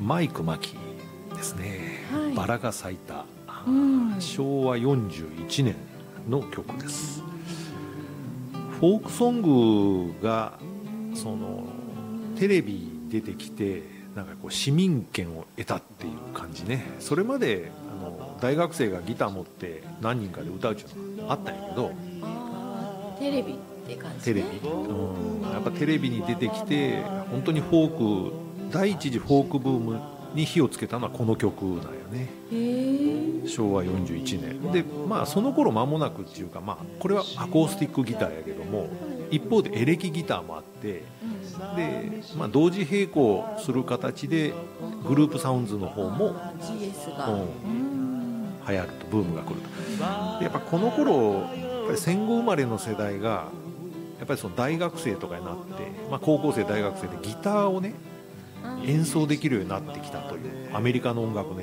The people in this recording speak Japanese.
マイク・マキですね、 はい、 バラが咲いた、昭和41年の曲です。フォークソングがそのテレビに出てきてなんかこう市民権を得たっていう感じね。それまで大学生がギター持って何人かで歌うっていうのがあったんやけど、 テレビって感じね。 テレビ、やっぱテレビに出てきて本当にフォーク第一次フォークブームに火をつけたのはこの曲なんよね。昭和41年で、その頃間もなくっていうか、これはアコースティックギターやけども、一方でエレキギターもあって、で、同時並行する形でグループサウンズの方も GS が、 流行ると、ブームが来ると。でやっぱこの頃やっぱり戦後生まれの世代がやっぱりその大学生とかになって、高校生大学生でギターをね演奏できるようになってきたという、アメリカの音楽ね